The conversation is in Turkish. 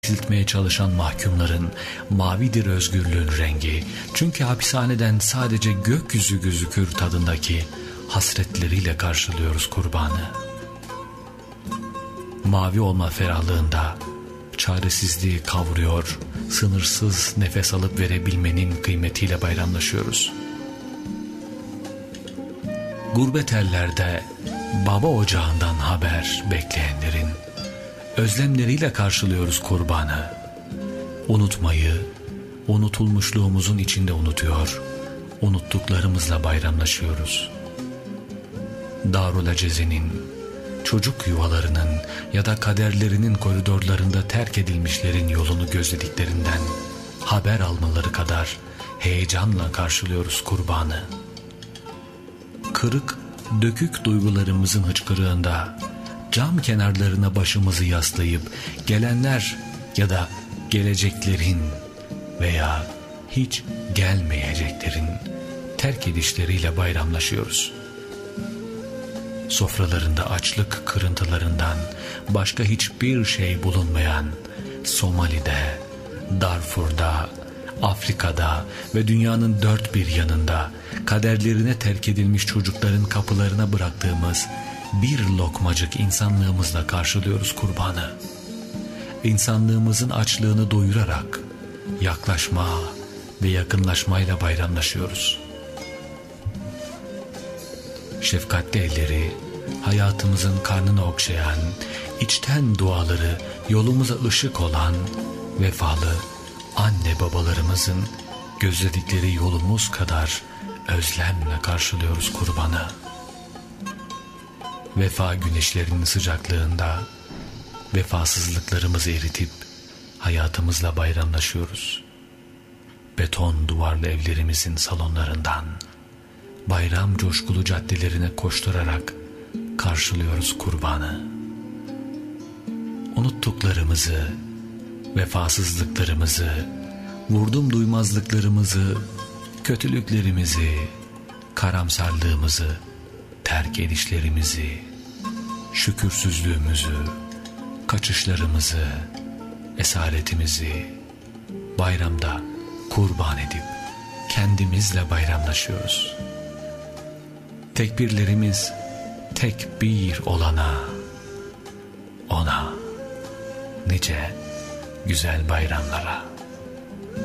eksiltmeye çalışan mahkumların mavidir özgürlüğün rengi. Çünkü hapishaneden sadece gökyüzü gözükür tadındaki hasretleriyle karşılıyoruz kurbanı. Mavi olma ferahlığında çaresizliği kavruyor, sınırsız nefes alıp verebilmenin kıymetiyle bayramlaşıyoruz. Gurbet ellerde baba ocağından haber bekleyenlerin özlemleriyle karşılıyoruz kurbanı. Unutmayı, unutulmuşluğumuzun içinde unutuyor, unuttuklarımızla bayramlaşıyoruz. Darul Aceze'nin, çocuk yuvalarının ya da kaderlerinin koridorlarında terk edilmişlerin yolunu gözlediklerinden haber almaları kadar heyecanla karşılıyoruz kurbanı. Kırık, dökük duygularımızın hıçkırığında cam kenarlarına başımızı yaslayıp gelenler ya da geleceklerin veya hiç gelmeyeceklerin terk edişleriyle bayramlaşıyoruz. Sofralarında açlık kırıntılarından başka hiçbir şey bulunmayan Somali'de, Darfur'da, Afrika'da ve dünyanın dört bir yanında kaderlerine terk edilmiş çocukların kapılarına bıraktığımız bir lokmacık insanlığımızla karşılıyoruz kurbanı. İnsanlığımızın açlığını doyurarak yaklaşma ve yakınlaşmayla bayramlaşıyoruz. Şefkatli elleri, hayatımızın karnını okşayan, içten duaları yolumuza ışık olan vefalı anne babalarımızın gözledikleri yolumuz kadar özlemle karşılıyoruz kurbanı. Vefa güneşlerinin sıcaklığında vefasızlıklarımızı eritip hayatımızla bayramlaşıyoruz. Beton duvarlı evlerimizin salonlarından bayram coşkulu caddelerine koşturarak karşılıyoruz kurbanı. Unuttuklarımızı, vefasızlıklarımızı, vurdum duymazlıklarımızı, kötülüklerimizi, karamsarlığımızı, terk edişlerimizi, şükürsüzlüğümüzü, kaçışlarımızı, esaretimizi bayramda kurban edip kendimizle bayramlaşıyoruz. Tekbirlerimiz tek bir olana, ona nice güzel bayramlara.